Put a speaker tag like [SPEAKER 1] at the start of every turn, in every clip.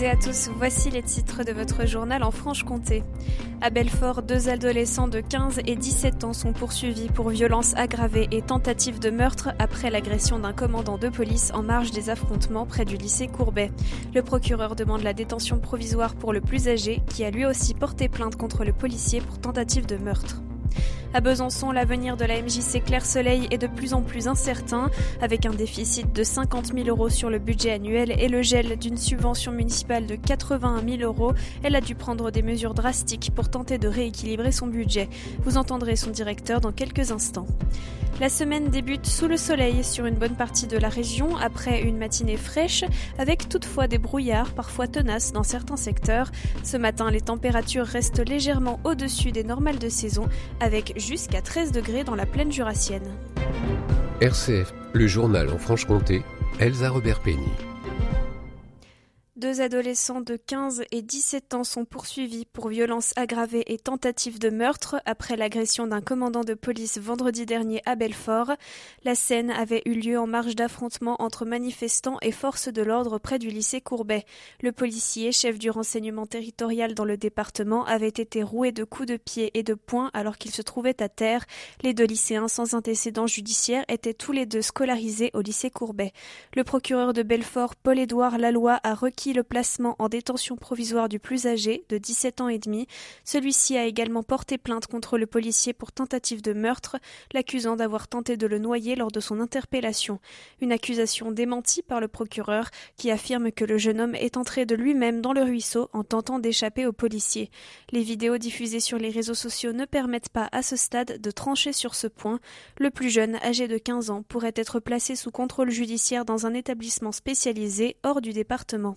[SPEAKER 1] Et à tous, voici les titres de votre journal en Franche-Comté. À Belfort, 2 adolescents de 15 et 17 ans sont poursuivis pour violences aggravées et tentative de meurtre après l'agression d'un commandant de police en marge des affrontements près du lycée Courbet. Le procureur demande la détention provisoire pour le plus âgé, qui a lui aussi porté plainte contre le policier pour tentative de meurtre. À Besançon, l'avenir de la MJC Clair-Soleil est de plus en plus incertain. Avec un déficit de 50 000 € sur le budget annuel et le gel d'une subvention municipale de 81 000 €, elle a dû prendre des mesures drastiques pour tenter de rééquilibrer son budget. Vous entendrez son directeur dans quelques instants. La semaine débute sous le soleil sur une bonne partie de la région après une matinée fraîche, avec toutefois des brouillards parfois tenaces dans certains secteurs. Ce matin, les températures restent légèrement au-dessus des normales de saison, avec jusqu'à 13 degrés dans la plaine jurassienne.
[SPEAKER 2] RCF, le journal en Franche-Comté, Elsa Robert-Peigny.
[SPEAKER 1] 2 adolescents de 15 et 17 ans sont poursuivis pour violences aggravées et tentative de meurtre après l'agression d'un commandant de police vendredi dernier à Belfort. La scène avait eu lieu en marge d'affrontements entre manifestants et forces de l'ordre près du lycée Courbet. Le policier, chef du renseignement territorial dans le département, avait été roué de coups de pied et de poing alors qu'il se trouvait à terre. Les 2 lycéens sans antécédents judiciaires étaient tous les 2 scolarisés au lycée Courbet. Le procureur de Belfort, Paul-Édouard Laloy, a requis le placement en détention provisoire du plus âgé, de 17 ans et demi. Celui-ci a également porté plainte contre le policier pour tentative de meurtre, l'accusant d'avoir tenté de le noyer lors de son interpellation. Une accusation démentie par le procureur, qui affirme que le jeune homme est entré de lui-même dans le ruisseau en tentant d'échapper aux policiers. Les vidéos diffusées sur les réseaux sociaux ne permettent pas à ce stade de trancher sur ce point. Le plus jeune, âgé de 15 ans, pourrait être placé sous contrôle judiciaire dans un établissement spécialisé hors du département.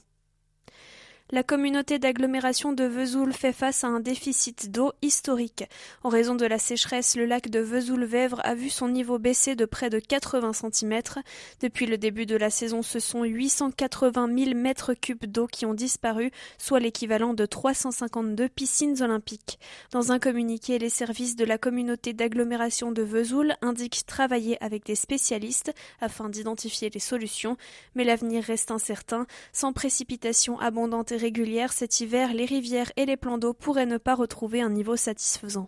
[SPEAKER 1] La communauté d'agglomération de Vesoul fait face à un déficit d'eau historique. En raison de la sécheresse, le lac de Vesoul-Vèvre a vu son niveau baisser de près de 80 cm. Depuis le début de la saison, ce sont 880 000 mètres cubes d'eau qui ont disparu, soit l'équivalent de 352 piscines olympiques. Dans un communiqué, les services de la communauté d'agglomération de Vesoul indiquent travailler avec des spécialistes afin d'identifier les solutions, mais l'avenir reste incertain. Sans précipitations abondantes et régulière, cet hiver, les rivières et les plans d'eau pourraient ne pas retrouver un niveau satisfaisant.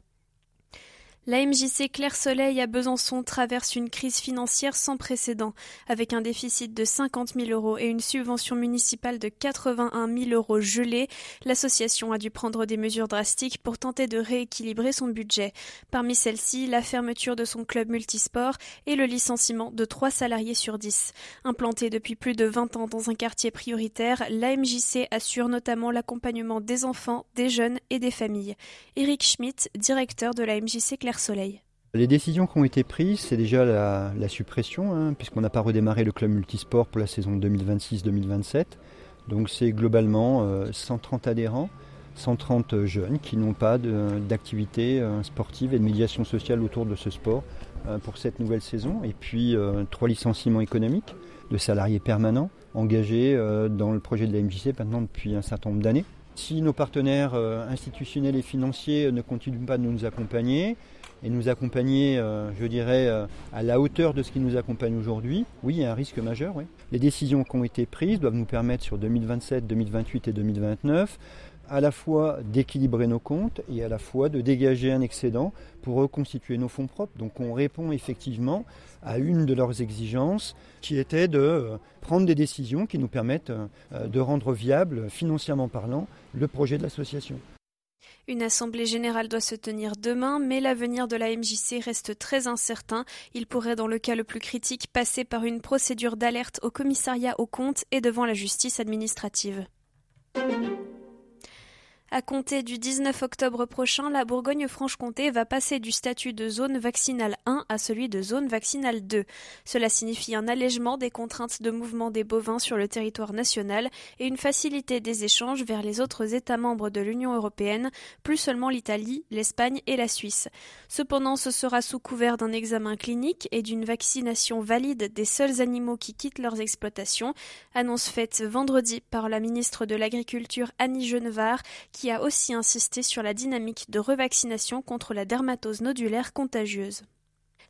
[SPEAKER 1] La MJC Clair-Soleil à Besançon traverse une crise financière sans précédent. Avec un déficit de 50 000 € et une subvention municipale de 81 000 € gelée, l'association a dû prendre des mesures drastiques pour tenter de rééquilibrer son budget. Parmi celles-ci, la fermeture de son club multisport et le licenciement de 3 salariés sur 10. Implantée depuis plus de 20 ans dans un quartier prioritaire, la MJC assure notamment l'accompagnement des enfants, des jeunes et des familles. Éric Schmitt, directeur de la MJC Clair-Soleil.
[SPEAKER 3] Les décisions qui ont été prises, c'est déjà la suppression, puisqu'on n'a pas redémarré le club multisport pour la saison 2026-2027. Donc c'est globalement 130 adhérents, 130 jeunes qui n'ont pas d'activité sportive et de médiation sociale autour de ce sport pour cette nouvelle saison. Et puis 3 licenciements économiques de salariés permanents engagés dans le projet de la MJC maintenant depuis un certain nombre d'années. Si nos partenaires institutionnels et financiers ne continuent pas de nous accompagner, et nous accompagner, à la hauteur de ce qui nous accompagne aujourd'hui, oui, il y a un risque majeur. Oui. Les décisions qui ont été prises doivent nous permettre sur 2027, 2028 et 2029 à la fois d'équilibrer nos comptes et à la fois de dégager un excédent pour reconstituer nos fonds propres. Donc on répond effectivement à une de leurs exigences qui était de prendre des décisions qui nous permettent de rendre viable, financièrement parlant, le projet de l'association.
[SPEAKER 1] Une assemblée générale doit se tenir demain, mais l'avenir de la MJC reste très incertain. Il pourrait, dans le cas le plus critique, passer par une procédure d'alerte au commissariat aux comptes et devant la justice administrative. À compter du 19 octobre prochain, la Bourgogne-Franche-Comté va passer du statut de zone vaccinale 1 à celui de zone vaccinale 2. Cela signifie un allègement des contraintes de mouvement des bovins sur le territoire national et une facilité des échanges vers les autres États membres de l'Union européenne, plus seulement l'Italie, l'Espagne et la Suisse. Cependant, ce sera sous couvert d'un examen clinique et d'une vaccination valide des seuls animaux qui quittent leurs exploitations, annonce faite vendredi par la ministre de l'Agriculture Annie Genevard, qui a aussi insisté sur la dynamique de revaccination contre la dermatose nodulaire contagieuse.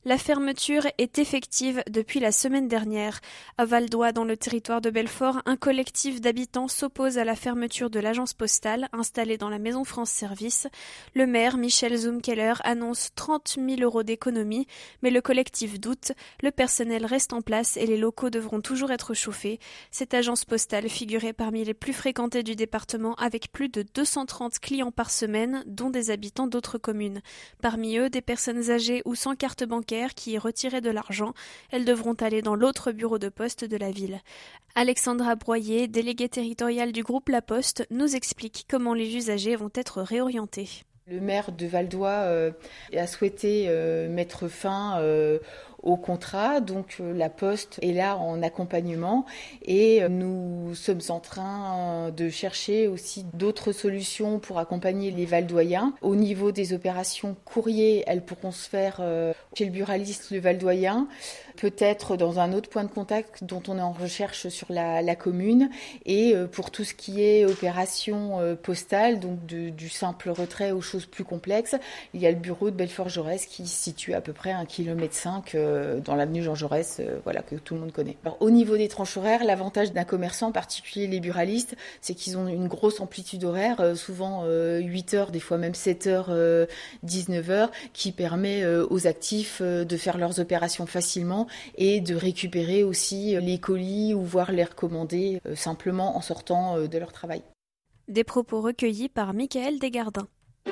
[SPEAKER 1] La fermeture est effective depuis la semaine dernière. À Val-d'Oie, dans le territoire de Belfort, un collectif d'habitants s'oppose à la fermeture de l'agence postale installée dans la Maison France Service. Le maire, Michel Zumkeller, annonce 30 000 € d'économies, mais le collectif doute. Le personnel reste en place et les locaux devront toujours être chauffés. Cette agence postale figurait parmi les plus fréquentées du département avec plus de 230 clients par semaine, dont des habitants d'autres communes. Parmi eux, des personnes âgées ou sans carte bancaire qui y retiraient de l'argent. Elles devront aller dans l'autre bureau de poste de la ville. Alexandra Broyer, déléguée territoriale du groupe La Poste, nous explique comment les usagers vont être réorientés.
[SPEAKER 4] Le maire de Val-d'Oie a souhaité mettre fin au contrat, donc la Poste est là en accompagnement et nous sommes en train de chercher aussi d'autres solutions pour accompagner les Valdoyens. Au niveau des opérations courrier, elles pourront se faire chez le buraliste le Valdoyen, peut-être dans un autre point de contact dont on est en recherche sur la commune, et pour tout ce qui est opération postale, donc du simple retrait aux choses plus complexes, il y a le bureau de Belfort-Jaurès qui se situe à peu près 1,5 km dans l'avenue Jean Jaurès, que tout le monde connaît. Alors, au niveau des tranches horaires, l'avantage d'un commerçant, en particulier les buralistes, c'est qu'ils ont une grosse amplitude horaire, souvent 8 heures, des fois même 7 heures, 19 heures, qui permet aux actifs de faire leurs opérations facilement et de récupérer aussi les colis ou voire les recommander simplement en sortant de leur travail.
[SPEAKER 1] Des propos recueillis par Michael Desgardins.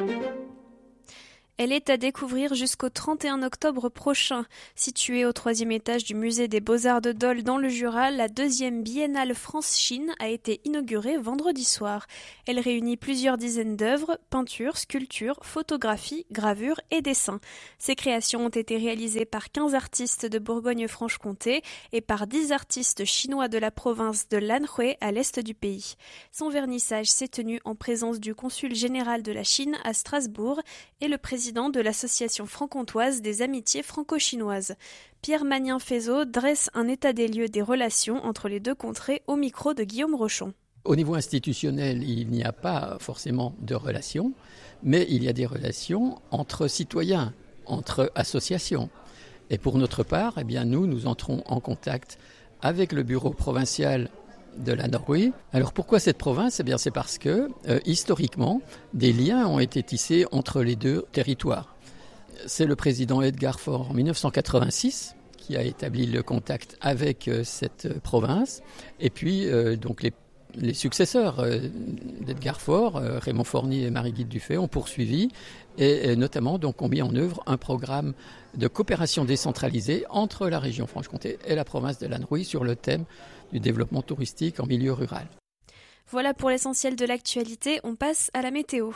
[SPEAKER 1] Elle est à découvrir jusqu'au 31 octobre prochain. Située au 3e étage du musée des Beaux-Arts de Dole dans le Jura, la 2e biennale France-Chine a été inaugurée vendredi soir. Elle réunit plusieurs dizaines d'œuvres, peintures, sculptures, photographies, gravures et dessins. Ces créations ont été réalisées par 15 artistes de Bourgogne-Franche-Comté et par 10 artistes chinois de la province de l'Anhui à l'est du pays. Son vernissage s'est tenu en présence du consul général de la Chine à Strasbourg et le président de l'association franc-comtoise des amitiés franco-chinoises. Pierre Magnin-Fézot dresse un état des lieux des relations entre les deux contrées au micro de Guillaume Rochon.
[SPEAKER 5] Au niveau institutionnel, il n'y a pas forcément de relations, mais il y a des relations entre citoyens, entre associations. Et pour notre part, nous entrons en contact avec le bureau provincial de l'Anhui. Alors pourquoi cette province ? C'est parce que, historiquement, des liens ont été tissés entre les deux territoires. C'est le président Edgar Faure, en 1986, qui a établi le contact avec cette province. Et puis, donc les successeurs d'Edgar Faure, Raymond Forny et Marie-Guide Dufay, ont poursuivi et notamment donc, ont mis en œuvre un programme de coopération décentralisée entre la région Franche-Comté et la province de l'Anhui sur le thème du développement touristique en milieu rural.
[SPEAKER 1] Voilà pour l'essentiel de l'actualité, on passe à la météo.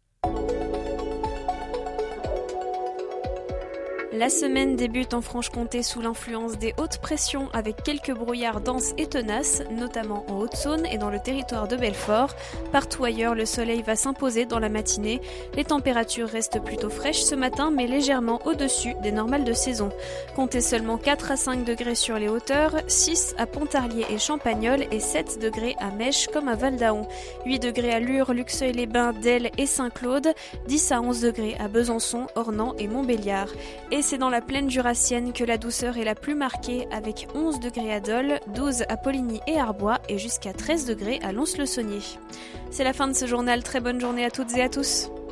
[SPEAKER 1] La semaine débute en Franche-Comté sous l'influence des hautes pressions avec quelques brouillards denses et tenaces, notamment en Haute-Saône et dans le territoire de Belfort. Partout ailleurs, le soleil va s'imposer dans la matinée. Les températures restent plutôt fraîches ce matin, mais légèrement au-dessus des normales de saison. Comptez seulement 4 à 5 degrés sur les hauteurs, 6 à Pontarlier et Champagnole et 7 degrés à Mèche comme à Val-d'Aon. 8 degrés à Lure, Luxeuil-les-Bains, Delle et Saint-Claude, 10 à 11 degrés à Besançon, Ornans et Montbéliard. Et c'est dans la plaine jurassienne que la douceur est la plus marquée avec 11 degrés à Dole, 12 à Poligny et Arbois et jusqu'à 13 degrés à Lons-le-Saunier. C'est la fin de ce journal, très bonne journée à toutes et à tous.